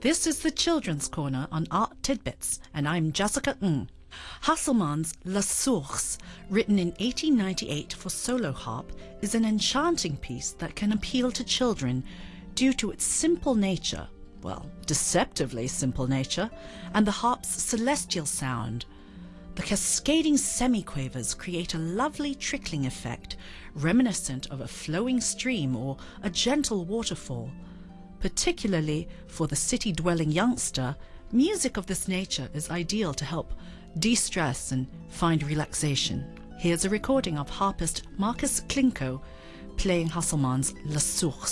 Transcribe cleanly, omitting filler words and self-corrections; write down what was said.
This is the Children's Corner on Art Tidbits, and I'm Jessica Ng. Hasselmann's La Source, written in 1898 for solo harp, is an enchanting piece that can appeal to children due to its simple nature, well, deceptively simple nature, and the harp's celestial sound. The cascading semiquavers create a lovely trickling effect, reminiscent of a flowing stream or a gentle waterfall. Particularly for the city-dwelling youngster, music of this nature is ideal to help de-stress and find relaxation. Here's a recording of harpist Marcus Klinko playing Hasselmann's La Source.